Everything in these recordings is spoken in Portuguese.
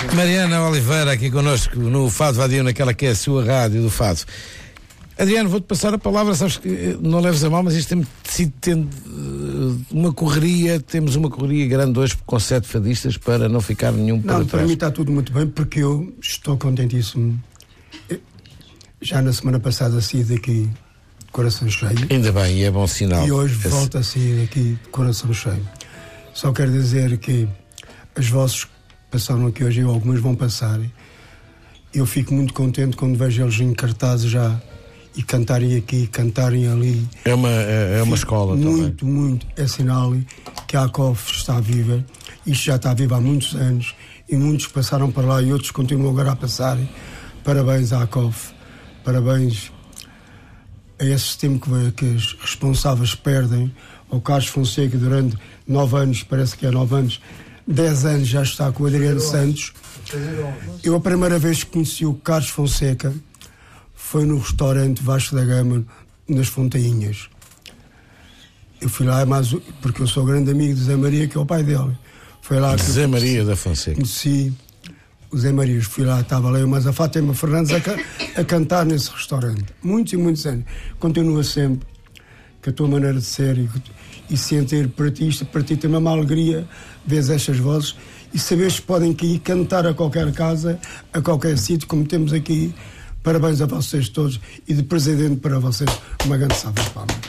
Mariana Oliveira aqui connosco no Fado Vadio, naquela que é a sua rádio do Fado. Adriano, vou-te passar a palavra, sabes que não leves a mal, mas isto tem sido tendo uma correria, temos uma correria grande hoje com 7 fadistas para não ficar nenhum para trás. Para mim está tudo muito bem, porque eu estou contentíssimo. Já na semana passada saí daqui de coração cheio. Ainda bem, e é bom sinal. E hoje volto a sair daqui de coração cheio. Só quero dizer que as vozes que passaram aqui hoje, e algumas vão passar, eu fico muito contente quando vejo eles em cartazes já, e cantarem aqui, cantarem ali. É uma escola muito, também. Muito. É sinal que a ACOF está viva. Isto já está vivo há muitos anos e muitos passaram para lá e outros continuam agora a passar. Parabéns à ACOF. Parabéns a esse sistema que os responsáveis perdem. Ao Carlos Fonseca durante 9 anos, parece que é 9 anos, 10 anos já está com o Adriano Santos. Eu a primeira vez que conheci o Carlos Fonseca foi no restaurante Vasco da Gama, nas Fontainhas. Eu fui lá, porque eu sou grande amigo de Zé Maria, que é o pai dele. Foi lá que Zé Maria da Fonseca. Conheci o Zé Maria, fui lá, estava lá, mas a Fátima Fernandes a cantar nesse restaurante. Muitos e muitos anos. Continua sempre, que a tua maneira de ser e sentir para ti também uma alegria ver estas vozes e saberes que podem cair cantar a qualquer casa, a qualquer sítio, como temos aqui. Parabéns a vocês todos e de presente para vocês uma grande salva de palmas.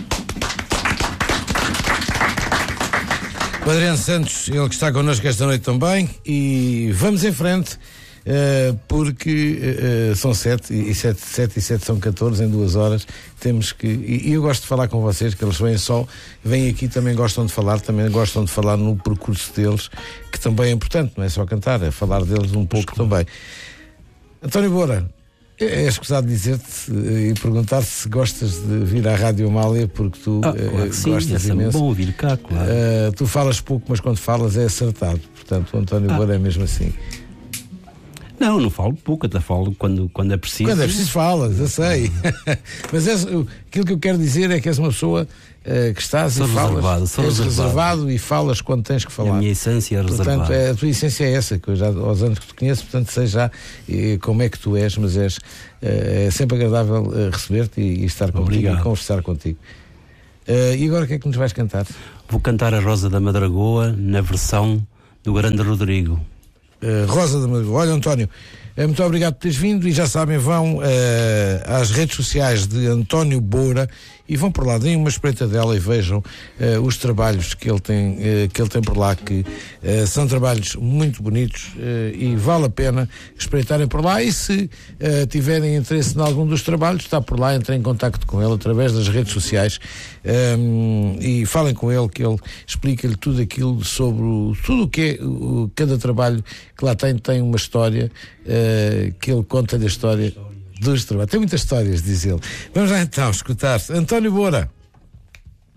O Adriano Santos, ele que está connosco esta noite também, e vamos em frente, porque são 7 e 7 são 14 em 2 horas. Temos que, e eu gosto de falar com vocês, que eles vêm aqui, também gostam de falar no percurso deles, que também é importante, não é só cantar, é falar deles um pouco também. António Boura, é escusado dizer-te e perguntar se gostas de vir à Rádio Amália, porque tu claro que sim, gostas imenso. É bom vir cá, claro. Tu falas pouco, mas quando falas é acertado. Portanto, o António Boura é mesmo assim. Não falo pouco, até falo quando é preciso. Quando é preciso falas, eu sei. Mas aquilo que eu quero dizer é que és uma pessoa que estás sou e falas. Sou reservado e falas quando tens que falar. A minha essência é reservada. Portanto, a tua essência é essa, que eu já aos anos que te conheço, portanto sei já como é que tu és, mas é sempre agradável receber-te e estar contigo. Obrigado. E conversar contigo. E agora o que é que nos vais cantar? Vou cantar a Rosa da Madragoa na versão do Grande Rodrigo. Rosa da Madragoa. Olha, António, muito obrigado por teres vindo, e já sabem, vão às redes sociais de António Boura e vão por lá, deem uma espreitadela e vejam os trabalhos que ele tem por lá, que são trabalhos muito bonitos, e vale a pena espreitarem por lá. E se tiverem interesse em algum dos trabalhos, está por lá, entrem em contacto com ele através das redes sociais, e falem com ele, que ele explica-lhe tudo aquilo sobre tudo o que é cada trabalho que lá tem uma história, que ele conta-lhe a história dos trabalhos. Tem muitas histórias, diz ele. Vamos lá então escutar António Boura.